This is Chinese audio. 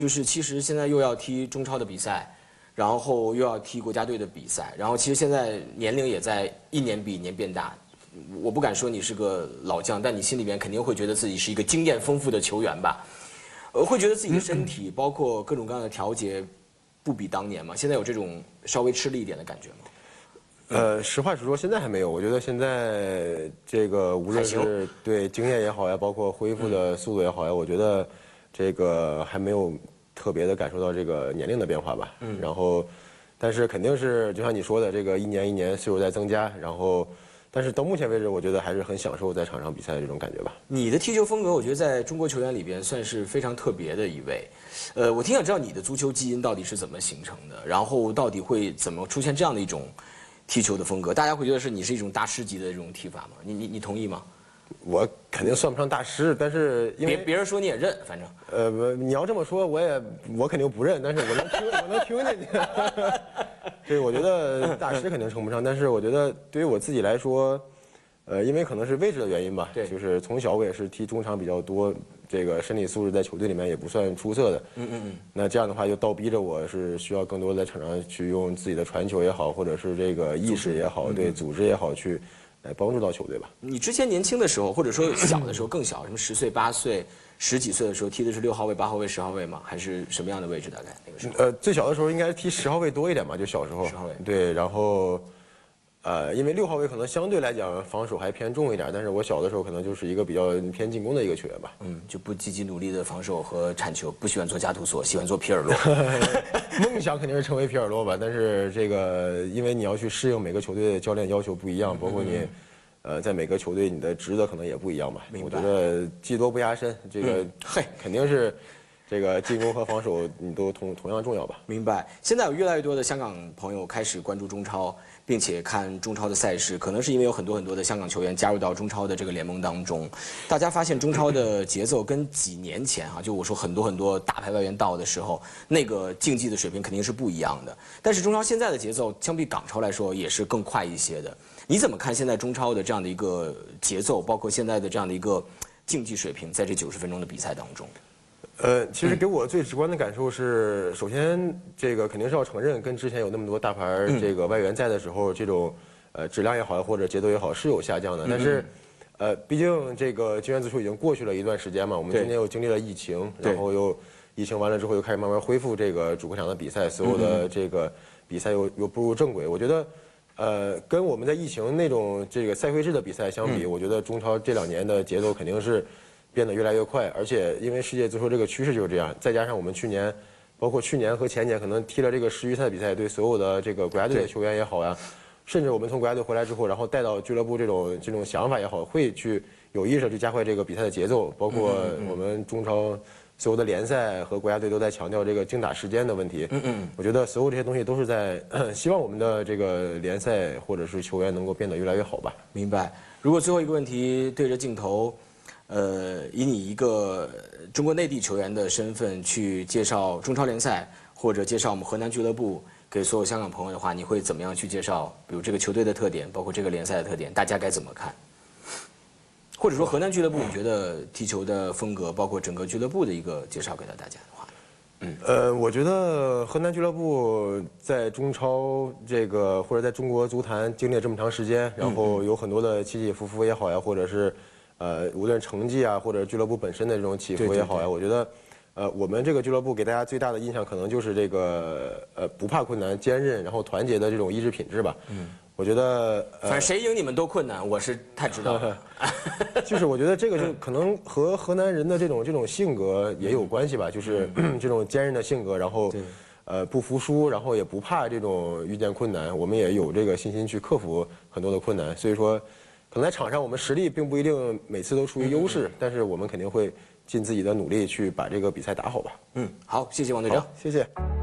就是其实现在又要踢中超的比赛，然后又要踢国家队的比赛，然后其实现在年龄也在一年比一年变大。我不敢说你是个老将，但你心里边肯定会觉得自己是一个经验丰富的球员吧？会觉得自己的身体包括各种各样的调节不比当年吗？现在有这种稍微吃力一点的感觉吗？ 实话实说，现在还没有。我觉得现在这个无论是对经验也好呀，包括恢复的速度也好呀，我觉得这个还没有特别的感受到这个年龄的变化吧。然后，但是肯定是就像你说的，这个一年一年岁数在增加，然后。但是到目前为止，我觉得还是很享受在场上比赛的这种感觉吧。 你的踢球风格，我觉得在中国球员里边算是非常特别的一位。我挺想知道你的足球基因到底是怎么形成的，然后到底会怎么出现这样的一种踢球的风格？大家会觉得你是一种大师级的这种踢法吗？你同意吗？ 我肯定算不上大师，但是因为别人说你也认，反正你要这么说，我肯定不认，但是我能听见你。对，我觉得大师肯定称不上，但是我觉得对于我自己来说，因为可能是位置的原因吧， 对， 就是从小我也是踢中场比较多，这个身体素质在球队里面也不算出色的。那这样的话就倒逼着我是需要更多在场上去用自己的传球也好，或者是这个意识也好，对组织也好去。来帮助到球队吧。 你之前年轻的时候，或者说小的时候更小，什么10岁、8岁、10几岁的时候，踢的是6号位、8号位、10号位吗？还是什么样的位置？大概那个时候？ 最小的时候应该踢10号位多一点吧，就小时候。 10号位。 对，然后，因为6号位可能相对来讲防守还偏重一点，但是我小的时候可能就是一个比较偏进攻的一个球员吧。 就不积极努力的防守和铲球，不喜欢做加图索，喜欢做皮尔洛。 梦想肯定是成为皮尔洛吧，但是这个因为你要去适应每个球队的教练要求不一样，包括你。在每个球队你的职责可能也不一样吧。我觉得技多不压身，这个肯定是，这个进攻和防守你都同样重要吧。 明白。现在有越来越多的香港朋友开始关注中超，并且看中超的赛事，可能是因为有很多的香港球员加入到中超的这个联盟当中。大家发现中超的节奏跟几年前就我说很多大牌外援到的时候，那个竞技的水平肯定是不一样的。但是中超现在的节奏相比港超来说也是更快一些的。你怎么看现在中超的这样的一个节奏，包括现在的这样的一个竞技水平，在这90分钟的比赛当中？ 其实给我最直观的感受是，首先这个肯定是要承认，跟之前有那么多大牌这个外援在的时候，这种质量也好或者节奏也好是有下降的。但是毕竟这个金元足球已经过去了一段时间嘛，我们今年又经历了疫情，然后又疫情完了之后又开始慢慢恢复这个主客场的比赛，所有的这个比赛又步入正轨。我觉得。跟我们在疫情那种这个赛会制的比赛相比，我觉得中超这2年的节奏肯定是变得越来越快，而且因为世界足球这个趋势就是这样，再加上我们去年，包括去年和前年，可能踢了这个世预赛比赛，对所有的这个国家队的球员也好呀，甚至我们从国家队回来之后，然后带到俱乐部这种想法也好，会去有意识去加快这个比赛的节奏，包括我们中超。所有的联赛和国家队都在强调这个精打时间的问题。我觉得所有这些东西都是在希望我们的这个联赛或者是球员能够变得越来越好吧。 明白。如果最后一个问题对着镜头，以你一个中国内地球员的身份去介绍中超联赛，或者介绍我们河南俱乐部给所有香港朋友的话，你会怎么样去介绍？比如这个球队的特点，包括这个联赛的特点，大家该怎么看？或者说河南俱乐部，你觉得踢球的风格，包括整个俱乐部的一个介绍给到大家的话， 我觉得河南俱乐部在中超这个或者在中国足坛经历了这么长时间，然后有很多的起起伏伏也好呀，或者是无论成绩啊，或者俱乐部本身的这种起伏也好呀，我觉得我们这个俱乐部给大家最大的印象可能就是这个不怕困难、坚韧，然后团结的这种意志品质吧。我觉得， 反正谁赢你们都困难，我是太知道了。 就是我觉得这个就可能和河南人的这种性格也有关系吧，就是这种坚韧的性格，然后不服输，然后也不怕这种遇见困难，我们也有这个信心去克服很多的困难。所以说，可能在场上我们实力并不一定每次都处于优势，但是我们肯定会尽自己的努力去把这个比赛打好吧。 好，谢谢王队长， 谢谢。